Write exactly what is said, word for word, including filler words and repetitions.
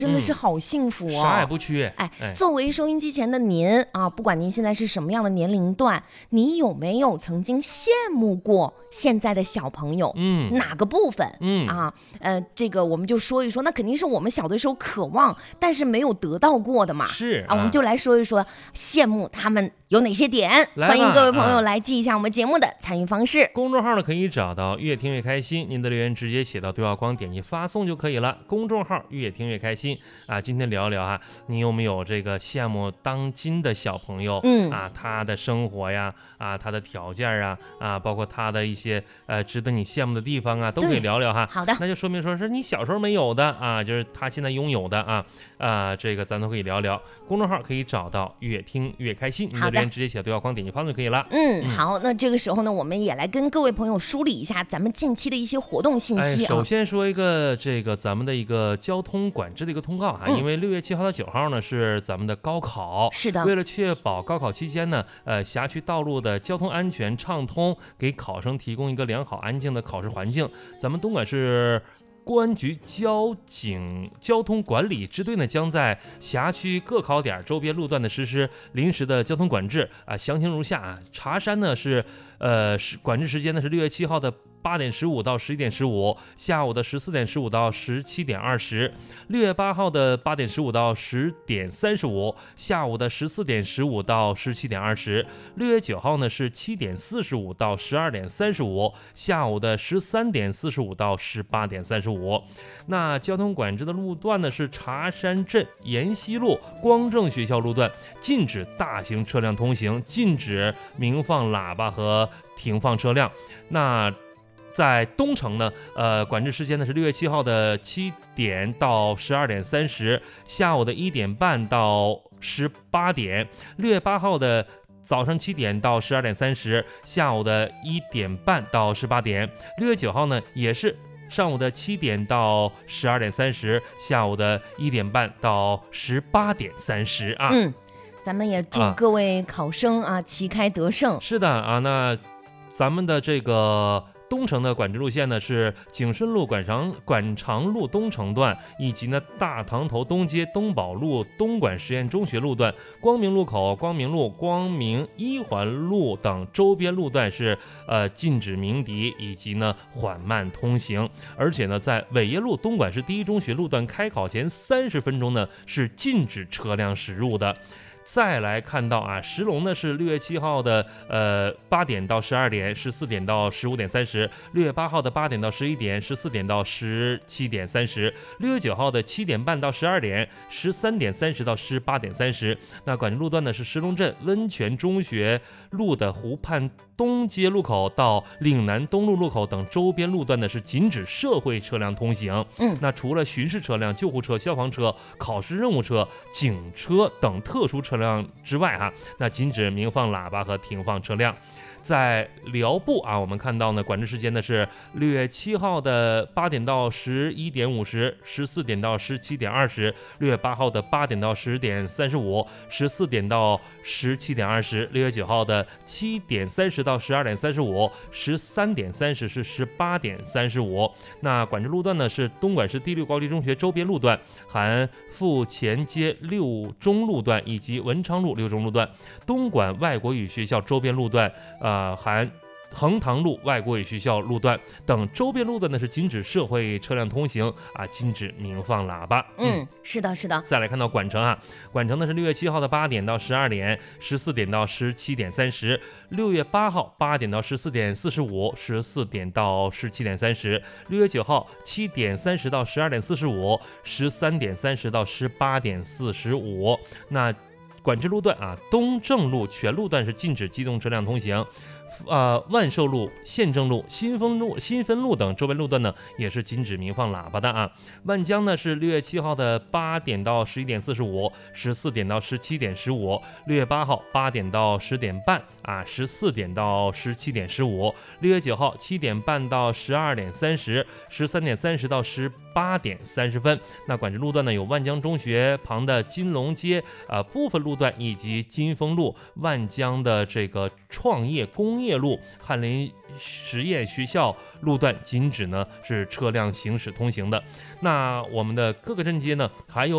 真的是好幸福哦， 啥也不缺。 哎，作为收音机前的您啊，不管您现在是什么样的年龄段，你有没有曾经羡慕过现在的小朋友？嗯，哪个部分？嗯啊，呃，这个我们就说一说，那肯定是我们小的时候渴望，但是没有得到过的嘛。 是啊, 啊，我们就来说一说羡慕他们有哪些点。欢迎各位朋友来记一下我们节目的参与方式。 公众号呢可以找到越听越开心，您的留言直接写到对话框，点击发送就可以了。公众号越听越开心啊，今天聊一聊啊，你有没有这个羡慕当今的小朋友？嗯啊，他的生活呀，啊，他的条件啊，啊，包括他的一些呃值得你羡慕的地方啊，都可以聊聊哈。 好的， 那就说明说是你小时候没有的啊，就是他现在拥有的啊啊，这个咱都可以聊聊。公众号可以找到越听越开心，你的留言直接写对话框，点击发送就可以了。 嗯，好，那这个时候呢，我们也来跟各位朋友梳理一下咱们近期的一些活动信息啊。 哎、首先说一个这个咱们的一个交通管制的一个通告啊，嗯、因为六月七号到九号呢是咱们的高考， 是的。 为了确保高考期间呢，呃，辖区道路的交通安全畅通，给考生提供一个良好安静的考试环境，咱们东莞市公安局交警交通管理支队呢，将在辖区各考点周边路段的实施临时的交通管制啊，详情如下啊。茶山呢是呃是管制时间呢是六月七号的八点十五到十一点十五，下午的十四点十五到十七点二十，六月八号的八点十五到十点三十五，下午的十四点十五到十七点二十，六月九号呢是七点四十五到十二点三十五，下午的十三点四十五到十八点三十五。那交通管制的路段呢是茶山镇沿西路光正学校路段，禁止大型车辆通行，禁止鸣放喇叭和停放车辆。那在东城呢，呃，管制时间呢是六月七号的七点到十二点三十，下午的一点半到十八点；六月八号的早上七点到十二点三十，下午的一点半到十八点；六月九号呢也是上午的七点到十二点三十，下午的一点半到十八点三十啊。 嗯，咱们也祝各位考生啊旗开得胜。 是的啊，那咱们的这个东城的管制路线呢是景顺路管长管长路东城段，以及呢大塘头东街东宝路东莞实验中学路段，光明路口、光明路、光明一环路等周边路段是呃禁止鸣笛以及呢缓慢通行，而且呢在伟业路东莞市第一中学路段开考前三十分钟呢是禁止车辆驶入的。再来看到啊，石龙呢是六月七号的呃八点到十二点，十四点到十五点三十；六月八号的八点到十一点，十四点到十七点三十；六月九号的七点半到十二点，十三点三十到十八点三十。那管制路段呢是石龙镇温泉中学路的湖畔东街路口到岭南东路路口等周边路段呢是禁止社会车辆通行。嗯，那除了巡视车辆、救护车、消防车、考试任务车、警车等特殊车辆车辆之外哈，那禁止鸣放喇叭和停放车辆。在辽埠啊，我们看到呢，管制时间呢是六月七号的八点到十一点五十，十四点到十七点二十，六月八号的八点到十点三十五，十四点到十七点二十，六月九号的七点三十到十二点三十五，十三点三十是十八点三十五。那管制路段呢是东莞市第六高级中学周边路段，含富前街六中路段以及文昌路六中路段，东莞外国语学校周边路段，呃。呃，含横塘路外国语学校路段等周边路段呢是禁止社会车辆通行啊，禁止鸣放喇叭。 嗯，是的，是的。 再来看到莞城啊，莞城呢是六月七号的八点到十二点，十四点到十七点三十；六月八号八点到十四点四十五，十四点到十七点三十；六月九号七点三十到十二点四十五，十三点三十到十八点四十五。那管制路段啊，东正路全路段是禁止机动车辆通行，呃，万寿路、宪政路、新丰路、新分路等周边路段呢，也是禁止鸣放喇叭的啊。万江呢是六月七号的八点到十一点四十五，十四点到十七点十五；六月八号八点到十点半啊，十四点到十七点十五；六月九号七点半到十二点三十，十三点三十到十八点三十分。那管制路段呢有万江中学旁的金龙街啊、呃、部分路段，以及金丰路、万江的这个创业工业路、翰林实验学校路段禁止呢是车辆行驶通行的。那我们的各个镇街呢，还有